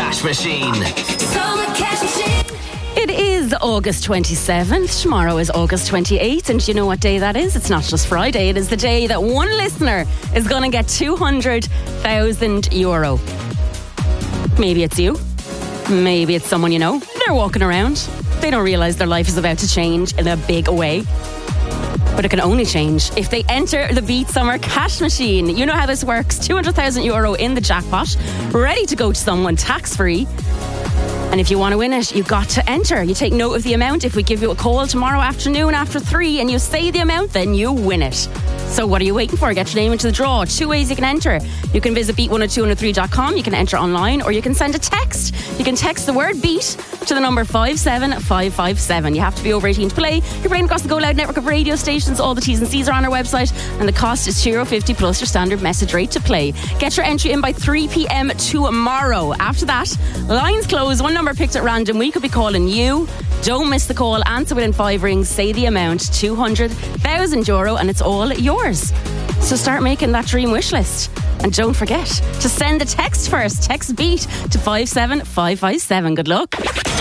Cash Machine. Summer Cash Machine. It is August 27th. Tomorrow is August 28th. And do you know what day that is? It's not just Friday. It is the day that one listener is going to get €200,000. Maybe it's you. Maybe it's someone you know. They're walking around. They don't realise their life is about to change in a big way. But it can only change if they enter the Beat Summer Cash Machine. You know how this works. €200,000 in the jackpot, ready to go to someone tax-free. And if you want to win it, you've got to enter. You take note of the amount. If we give you a call tomorrow afternoon after 3 and you say the amount, then you win it. So what are you waiting for? Get your name into the draw. 2 ways you can enter. You can visit beat1023.com. You can enter online, or you can send a text. You can text the word beat to the number 57557. You have to be over 18 to play. You're playing across the Go Loud network of radio stations. All the T's and C's are on our website, and the cost is €2.50 plus your standard message rate to play. Get your entry in by 3 p.m. tomorrow. After that, lines close. One number picked at random. We could be calling you. Don't miss the call. Answer within 5 rings. Say the amount, €200,000, and it's all yours. So start making that dream wish list. And don't forget to send the text first. Text BEAT to 57557. Good luck.